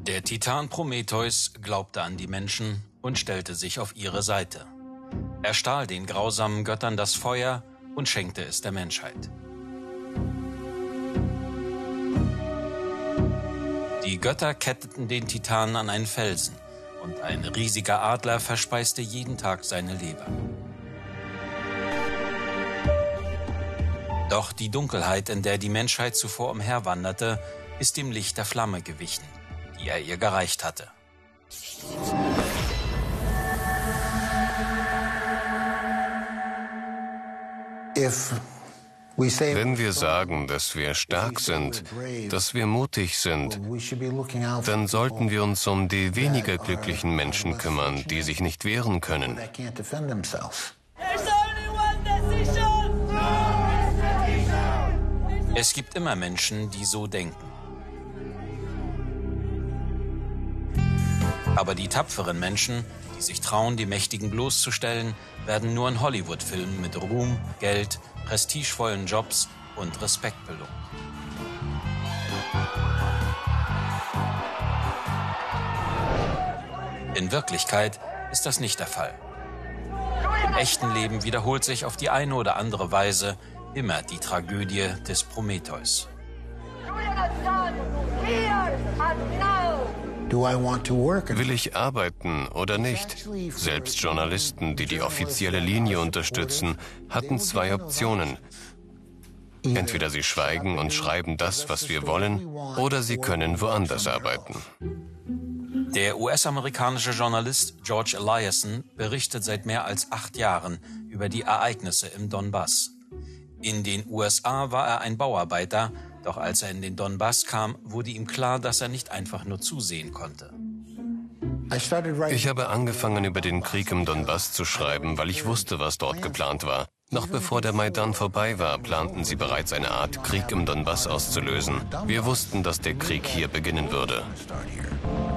Der Titan Prometheus glaubte an die Menschen und stellte sich auf ihre Seite. Er stahl den grausamen Göttern das Feuer und schenkte es der Menschheit. Die Götter ketteten den Titanen an einen Felsen und ein riesiger Adler verspeiste jeden Tag seine Leber. Doch die Dunkelheit, in der die Menschheit zuvor umherwanderte, ist dem Licht der Flamme gewichen, die er ihr gereicht hatte. Wenn wir sagen, dass wir stark sind, dass wir mutig sind, dann sollten wir uns um die weniger glücklichen Menschen kümmern, die sich nicht wehren können. Es gibt immer Menschen, die so denken. Aber die tapferen Menschen, die sich trauen, die Mächtigen bloßzustellen, werden nur in Hollywood-Filmen mit Ruhm, Geld, prestigevollen Jobs und Respekt belohnt. In Wirklichkeit ist das nicht der Fall. Im echten Leben wiederholt sich auf die eine oder andere Weise immer die Tragödie des Prometheus. Will ich arbeiten oder nicht? Selbst Journalisten, die die offizielle Linie unterstützen, hatten zwei Optionen. Entweder sie schweigen und schreiben das, was wir wollen, oder sie können woanders arbeiten. Der US-amerikanische Journalist George Eliason berichtet seit mehr als 8 Jahren über die Ereignisse im Donbass. In den USA war er ein Bauarbeiter, doch als er in den Donbass kam, wurde ihm klar, dass er nicht einfach nur zusehen konnte. Ich habe angefangen, über den Krieg im Donbass zu schreiben, weil ich wusste, was dort geplant war. Noch bevor der Maidan vorbei war, planten sie bereits eine Art Krieg im Donbass auszulösen. Wir wussten, dass der Krieg hier beginnen würde.